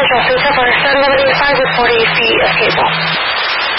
Central, picked up on a 785 with 40 feet of cable.